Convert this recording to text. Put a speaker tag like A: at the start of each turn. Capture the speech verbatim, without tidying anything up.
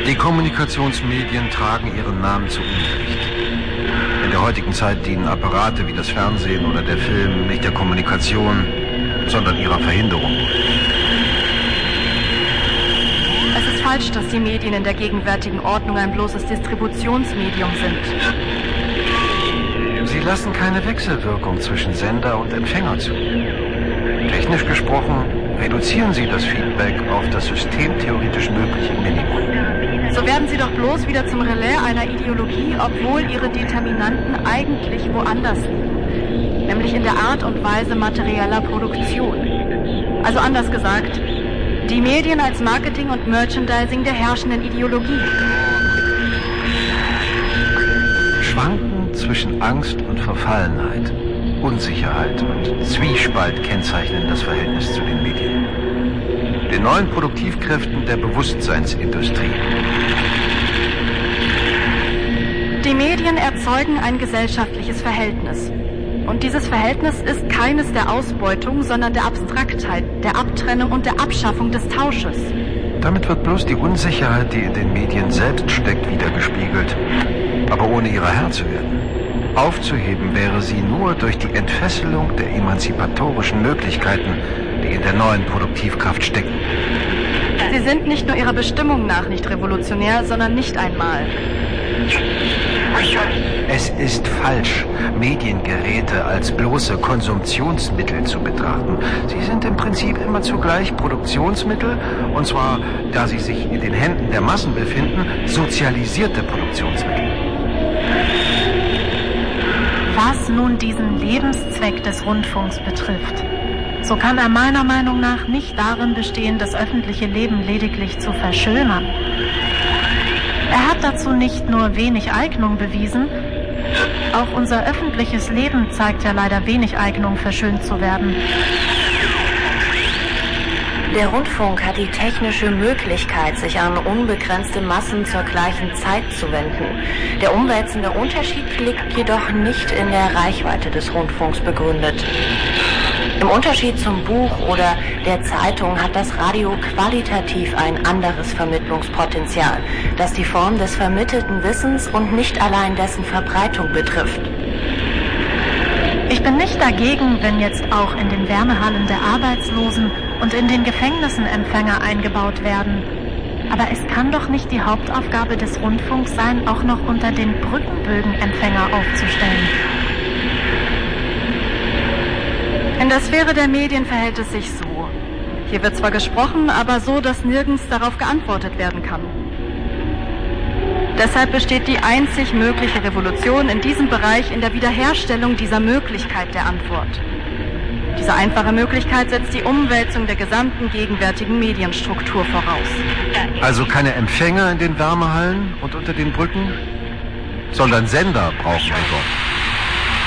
A: Die Kommunikationsmedien tragen ihren Namen zu Unrecht. In der heutigen Zeit dienen Apparate wie das Fernsehen oder der Film nicht der Kommunikation, sondern ihrer Verhinderung.
B: Es ist falsch, dass die Medien in der gegenwärtigen Ordnung ein bloßes Distributionsmedium sind.
A: Sie lassen keine Wechselwirkung zwischen Sender und Empfänger zu. Technisch gesprochen reduzieren Sie das Feedback auf das systemtheoretisch mögliche Minimum.
B: So werden Sie doch bloß wieder zum Relais einer Ideologie, obwohl Ihre Determinanten eigentlich woanders liegen. Nämlich in der Art und Weise materieller Produktion. Also anders gesagt, die Medien als Marketing und Merchandising der herrschenden Ideologie.
A: Schwanken zwischen Angst und Verfallenheit, Unsicherheit und Zwiespalt kennzeichnen das Verhältnis zu den Medien. Den neuen Produktivkräften der Bewusstseinsindustrie.
B: Die Medien erzeugen ein gesellschaftliches Verhältnis. Und dieses Verhältnis ist keines der Ausbeutung, sondern der Abstraktheit, der Abtrennung und der Abschaffung des Tausches.
A: Damit wird bloß die Unsicherheit, die in den Medien selbst steckt, wiedergespiegelt, aber ohne ihrer Herr zu werden. Aufzuheben wäre sie nur durch die Entfesselung der emanzipatorischen Möglichkeiten, die in der neuen Produktivkraft stecken.
B: Sie sind nicht nur ihrer Bestimmung nach nicht revolutionär, sondern nicht einmal.
A: Es ist falsch, Mediengeräte als bloße Konsumptionsmittel zu betrachten. Sie sind im Prinzip immer zugleich Produktionsmittel, und zwar, da sie sich in den Händen der Massen befinden, sozialisierte Produktionsmittel.
C: Was nun diesen Lebenszweck des Rundfunks betrifft, so kann er meiner Meinung nach nicht darin bestehen, das öffentliche Leben lediglich zu verschönern. Er hat dazu nicht nur wenig Eignung bewiesen, auch unser öffentliches Leben zeigt ja leider wenig Eignung, verschönt zu werden.
D: Der Rundfunk hat die technische Möglichkeit, sich an unbegrenzte Massen zur gleichen Zeit zu wenden. Der umwälzende Unterschied liegt jedoch nicht in der Reichweite des Rundfunks begründet. Im Unterschied zum Buch oder der Zeitung hat das Radio qualitativ ein anderes Vermittlungspotenzial, das die Form des vermittelten Wissens und nicht allein dessen Verbreitung betrifft.
C: Ich bin nicht dagegen, wenn jetzt auch in den Wärmehallen der Arbeitslosen und in den Gefängnissen Empfänger eingebaut werden. Aber es kann doch nicht die Hauptaufgabe des Rundfunks sein, auch noch unter den Brückenbögen Empfänger aufzustellen.
B: In der Sphäre der Medien verhält es sich so. Hier wird zwar gesprochen, aber so, dass nirgends darauf geantwortet werden kann. Deshalb besteht die einzig mögliche Revolution in diesem Bereich in der Wiederherstellung dieser Möglichkeit der Antwort. Diese einfache Möglichkeit setzt die Umwälzung der gesamten gegenwärtigen Medienstruktur voraus.
A: Also keine Empfänger in den Wärmehallen und unter den Brücken, sondern Sender brauchen wir dort.